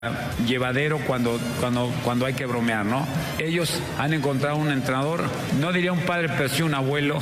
llevadero cuando hay que bromear, ¿no? Ellos han encontrado un entrenador, no diría un padre, pero sí un abuelo,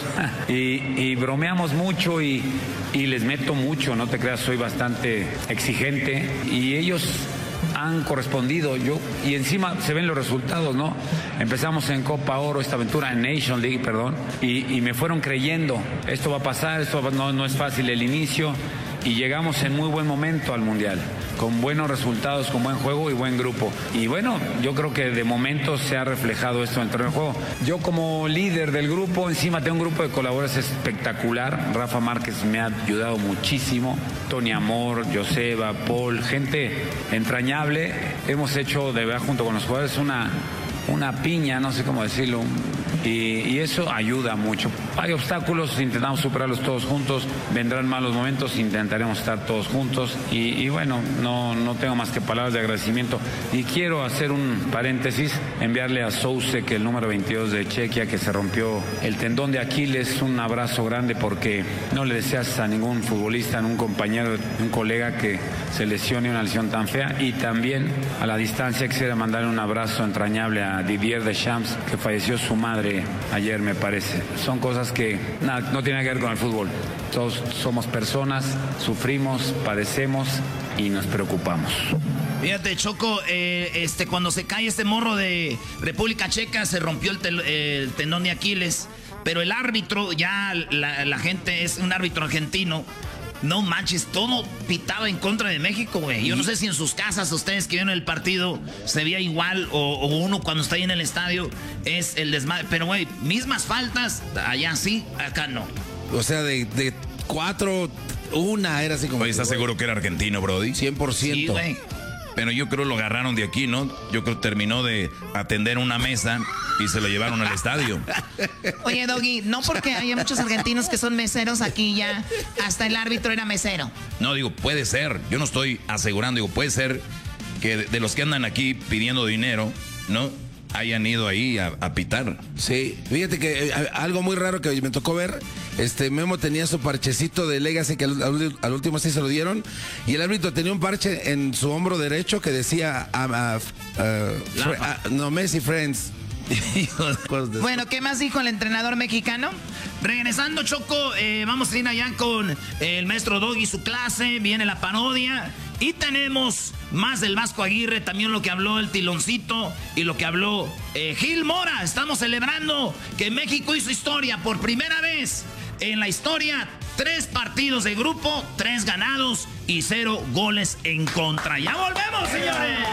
y bromeamos mucho y les meto mucho, no te creas, soy bastante exigente, y ellos han correspondido, y encima se ven los resultados, ¿no? Empezamos en Copa Oro, esta aventura en Nation League, perdón, y me fueron creyendo, esto va a pasar, no es fácil el inicio, y llegamos en muy buen momento al Mundial, con buenos resultados, con buen juego y buen grupo. Y bueno, yo creo que de momento se ha reflejado esto en el terreno de juego. Yo como líder del grupo, encima tengo un grupo de colaboradores espectacular. Rafa Márquez me ha ayudado muchísimo. Tony Amor, Joseba, Paul, gente entrañable. Hemos hecho, de verdad, junto con los jugadores, una piña, no sé cómo decirlo, y eso ayuda mucho. Hay obstáculos, intentamos superarlos todos juntos, vendrán malos momentos, intentaremos estar todos juntos, y bueno, no tengo más que palabras de agradecimiento. Y quiero hacer un paréntesis, enviarle a Souček, el número 22 de Chequia, que se rompió el tendón de Aquiles, un abrazo grande, porque no le deseas a ningún futbolista, a un compañero, un colega que se lesione una lesión tan fea, y también a la distancia quisiera mandarle un abrazo entrañable a Didier Deschamps, que falleció su madre ayer, me parece. Son cosas que no tienen que ver con el fútbol. Todos somos personas, sufrimos, padecemos y nos preocupamos. Fíjate, Choco, cuando se cae este morro de República Checa, se rompió el tendón de Aquiles, pero el árbitro, ya la gente es un árbitro argentino. No manches, todo pitaba en contra de México, güey. Yo no sé si en sus casas, ustedes que vieron el partido, se veía igual, o uno cuando está ahí en el estadio es el desmadre. Pero, güey, mismas faltas, allá sí, acá no. O sea, de 4, una era así como... Oye, ¿estás seguro que era argentino, Brody? 100%. Sí, güey. Pero yo creo lo agarraron de aquí, ¿no? Yo creo que terminó de atender una mesa y se lo llevaron al estadio. Oye, Doggy, no porque haya muchos argentinos que son meseros aquí ya, hasta el árbitro era mesero. No, digo, puede ser. Yo no estoy asegurando, digo, puede ser que de los que andan aquí pidiendo dinero, ¿no? Hayan ido ahí a pitar. Sí, fíjate que algo muy raro que me tocó ver, Memo tenía su parchecito de Legacy que al último sí se lo dieron, y el árbitro tenía un parche en su hombro derecho que decía no, Messi Friends. Bueno, ¿qué más dijo el entrenador mexicano? Regresando, Choco, vamos a ir allá con el maestro Doggy, su clase, viene la parodia. Y tenemos más del Vasco Aguirre, también lo que habló el Tiloncito y lo que habló Gil Mora. Estamos celebrando que México hizo historia por primera vez en la historia. 3 partidos de grupo, 3 ganados y 0 goles en contra. ¡Ya volvemos, señores!